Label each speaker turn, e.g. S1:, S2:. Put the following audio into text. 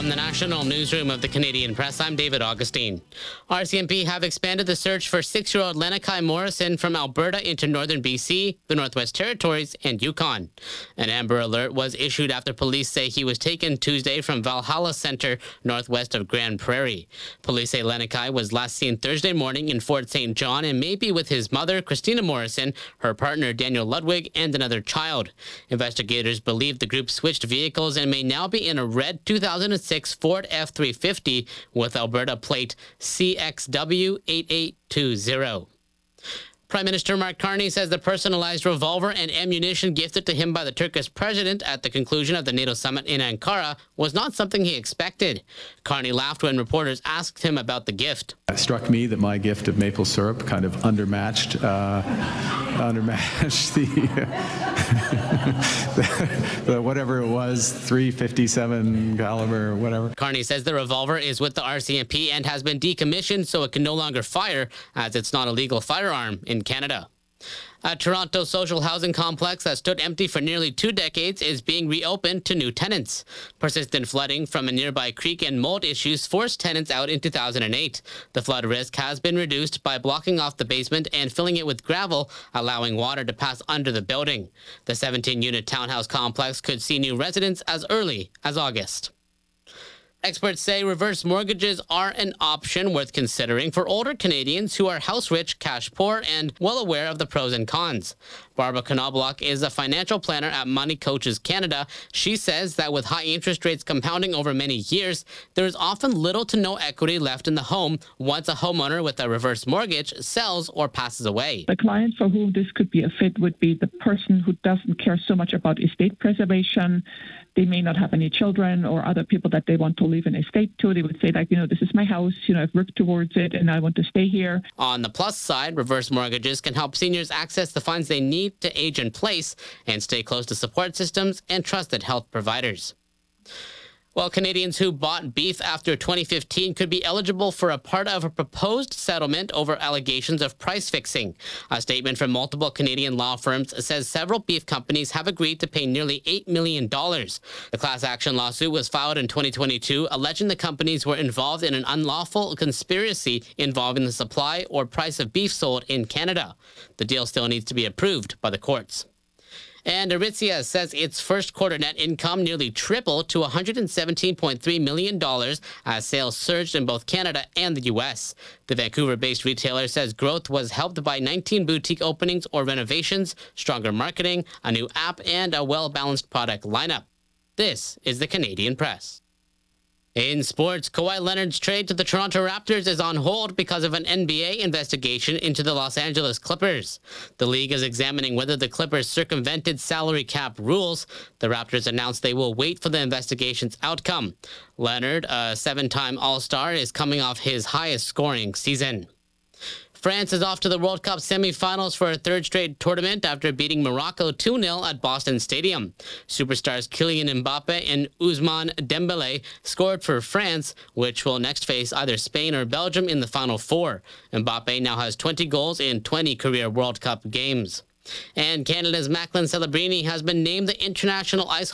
S1: From the National Newsroom of the Canadian Press, I'm David Augustine. RCMP have expanded the search for 6-year-old Lenakai Morrison from Alberta into northern BC, the Northwest Territories, and Yukon. An Amber Alert was issued after police say he was taken Tuesday from Valhalla Centre, northwest of Grand Prairie. Police say Lenakai was last seen Thursday morning in Fort St. John and may be with his mother, Christina Morrison, her partner, Daniel Ludwig, and another child. Investigators believe the group switched vehicles and may now be in a red 2006 Ford F-350 with Alberta plate CXW8820. Prime Minister Mark Carney says the personalized revolver and ammunition gifted to him by the Turkish president at the conclusion of the NATO summit in Ankara was not something he expected. Carney laughed when reporters asked him about the gift.
S2: It struck me that my gift of maple syrup kind of undermatched the whatever it was, .357 caliber, whatever.
S1: Carney says the revolver is with the RCMP and has been decommissioned so it can no longer fire, as it's not a legal firearm in Canada. A Toronto social housing complex that stood empty for nearly 2 decades is being reopened to new tenants. Persistent flooding from a nearby creek and mold issues forced tenants out in 2008. The flood risk has been reduced by blocking off the basement and filling it with gravel, allowing water to pass under the building. The 17-unit townhouse complex could see new residents as early as August. Experts say reverse mortgages are an option worth considering for older Canadians who are house-rich, cash-poor, and well aware of the pros and cons. Barbara Knobloch is a financial planner at Money Coaches Canada. She says that with high interest rates compounding over many years, there is often little to no equity left in the home once a homeowner with a reverse mortgage sells or passes away.
S3: The client for whom this could be a fit would be the person who doesn't care so much about estate preservation. They may not have any children or other people that they want to leave an estate to. They would say, like, this is my house, I've worked towards it and I want to stay here.
S1: On the plus side, reverse mortgages can help seniors access the funds they need to age in place and stay close to support systems and trusted health providers. Well, Canadians who bought beef after 2015 could be eligible for a part of a proposed settlement over allegations of price fixing. A statement from multiple Canadian law firms says several beef companies have agreed to pay nearly $8 million. The class action lawsuit was filed in 2022, alleging the companies were involved in an unlawful conspiracy involving the supply or price of beef sold in Canada. The deal still needs to be approved by the courts. And Aritzia says its first quarter net income nearly tripled to $117.3 million as sales surged in both Canada and the U.S. The Vancouver-based retailer says growth was helped by 19 boutique openings or renovations, stronger marketing, a new app, and a well-balanced product lineup. This is the Canadian Press. In sports, Kawhi Leonard's trade to the Toronto Raptors is on hold because of an NBA investigation into the Los Angeles Clippers. The league is examining whether the Clippers circumvented salary cap rules. The Raptors announced they will wait for the investigation's outcome. Leonard, a 7-time All-Star, is coming off his highest scoring season. France is off to the World Cup semifinals for a third straight tournament after beating Morocco 2-0 at Boston Stadium. Superstars Kylian Mbappe and Ousmane Dembélé scored for France, which will next face either Spain or Belgium in the Final Four. Mbappe now has 20 goals in 20 career World Cup games. And Canada's Macklin Celebrini has been named the International Ice